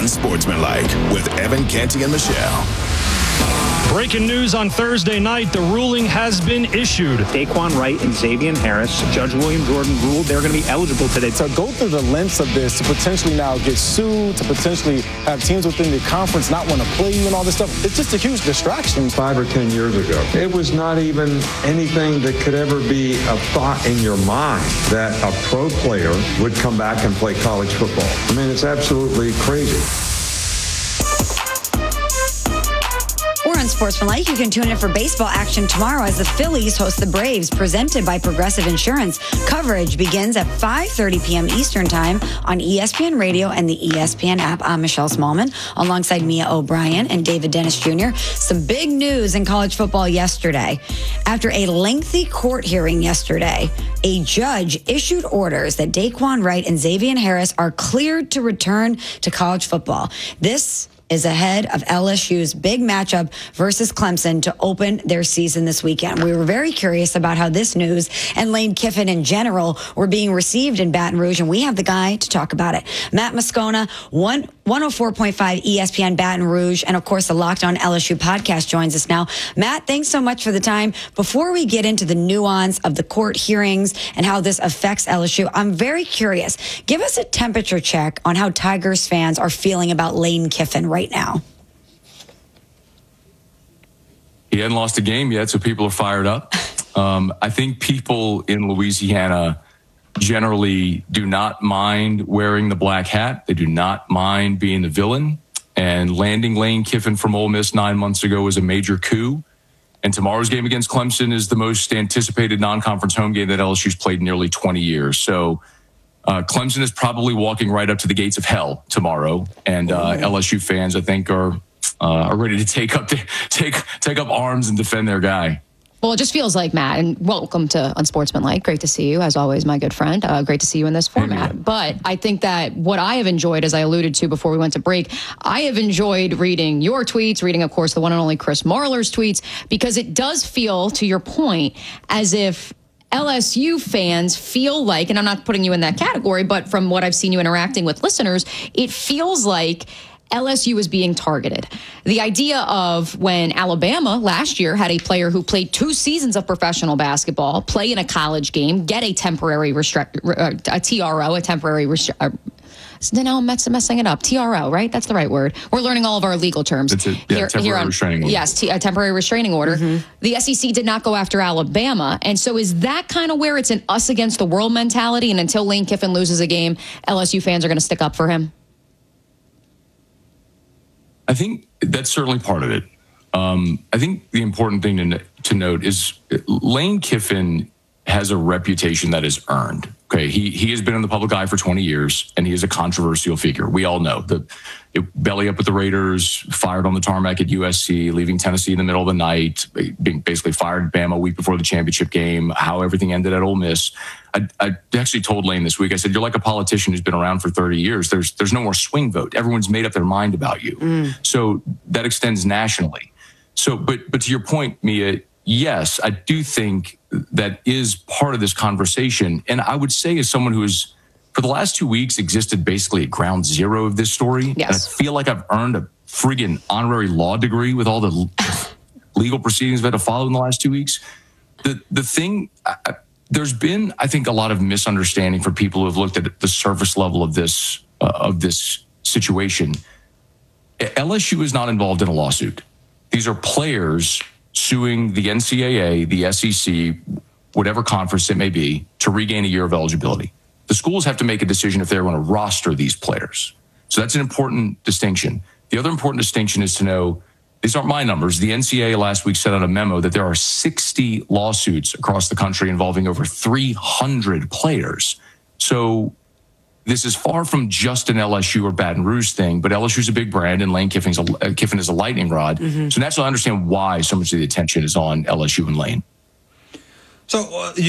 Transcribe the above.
Unsportsmanlike with Evan Canty and Michelle. Breaking news on Thursday night, the ruling has been issued. Daquan Wright and Xavier Harris, Judge William Jordan ruled they're going to be eligible today. To go through the lengths of this, to potentially now get sued, to potentially have teams within the conference not want to play you and all this stuff, it's just a huge distraction. 5 or 10 years ago, it was not even anything that could ever be a thought in your mind that a pro player would come back and play college football. I mean, it's absolutely crazy. We're on Sportsmanlike. You can tune in for baseball action tomorrow as the Phillies host the Braves, presented by Progressive Insurance. Coverage begins at 5:30 p.m. Eastern Time on ESPN Radio and the ESPN app. I'm Michelle Smallman, alongside Mia O'Brien and David Dennis Jr. Some big news in college football yesterday. After a lengthy court hearing yesterday, a judge issued orders that Daquan Wright and Xavier Harris are cleared to return to college football. This is ahead of LSU's big matchup versus Clemson to open their season this weekend. We were very curious about how this news and Lane Kiffin in general were being received in Baton Rouge, and we have the guy to talk about it. Matt Moscona, 104.5 ESPN Baton Rouge, and of course the Locked On LSU podcast joins us now. Matt, thanks so much for the time. Before we get into the nuance of the court hearings and how this affects LSU, I'm very curious. Give us a temperature check on how Tigers fans are feeling about Lane Kiffin right now. He hadn't lost a game yet, so people are fired up. I think people in Louisiana generally do not mind wearing the black hat. They do not mind being the villain. And landing Lane Kiffin from Ole Miss 9 months ago was a major coup. And tomorrow's game against Clemson is the most anticipated non-conference home game that LSU's played in nearly 20 years. So Clemson is probably walking right up to the gates of hell tomorrow. And LSU fans, I think, are ready to take up arms and defend their guy. Well, it just feels like, Matt, and welcome to Unsportsmanlike. Great to see you, as always, my good friend. Great to see you in this format. But I think that what I have enjoyed, as I alluded to before we went to break, I have enjoyed reading your tweets, reading, of course, the one and only Chris Marlar's tweets, because it does feel, to your point, as if LSU fans feel like, and I'm not putting you in that category, but from what I've seen you interacting with listeners, it feels like LSU is being targeted. The idea of when Alabama last year had a player who played 2 seasons of professional basketball, play in a college game, get a temporary a TRO, a temporary now I'm messing it up. TRO, right? That's the right word. We're learning all of our legal terms. It's a temporary restraining order. Yes, a temporary restraining order. Mm-hmm. The SEC did not go after Alabama. And so is that kind of where it's an us against the world mentality? And until Lane Kiffin loses a game, LSU fans are going to stick up for him? I think that's certainly part of it. I think the important thing to note is Lane Kiffin has a reputation that is earned. Okay, he has been in the public eye for 20 years, and he is a controversial figure. We all know belly up with the Raiders, fired on the tarmac at USC, leaving Tennessee in the middle of the night, being basically fired at Bama a week before the championship game, how everything ended at Ole Miss. I actually told Lane this week, I said, you're like a politician who's been around for 30 years. There's no more swing vote. Everyone's made up their mind about you. So that extends nationally. So, but to your point, Mia, yes, I do think that is part of this conversation. And I would say, as someone who has, for the last 2 weeks, existed basically at ground zero of this story, yes. And I feel like I've earned a friggin' honorary law degree with all the legal proceedings I've had to follow in the last 2 weeks. The thing, there's been, I think, a lot of misunderstanding for people who have looked at the surface level of this situation. LSU is not involved in a lawsuit. These are players suing the NCAA, the SEC, whatever conference it may be, to regain a year of eligibility. The schools have to make a decision if they're going to roster these players. So that's an important distinction. The other important distinction is to know, these aren't my numbers. The NCAA last week sent out a memo that there are 60 lawsuits across the country involving over 300 players. So this is far from just an LSU or Baton Rouge thing, but LSU's a big brand and Lane Kiffin is a lightning rod. Mm-hmm. So naturally I understand why so much of the attention is on LSU and Lane. So